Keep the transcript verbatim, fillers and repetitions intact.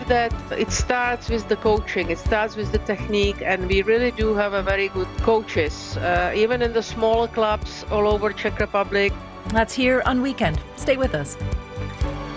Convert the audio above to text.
believe that it starts with the coaching, it starts with the technique, and we really do have a very good coaches, uh, even in the smaller clubs all over Czech Republic. That's here on Weekend. Stay with us.